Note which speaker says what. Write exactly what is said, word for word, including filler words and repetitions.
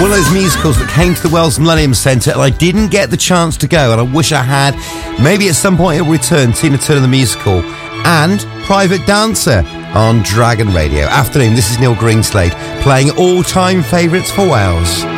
Speaker 1: one of those musicals that came to the Wells Millennium Centre and I didn't get the chance to go, and I wish I had. Maybe at some point it'll return. Tina Turner the musical and Private Dancer on Dragon Radio. Afternoon, this is Neil Greenslade playing all-time favourites for Wales.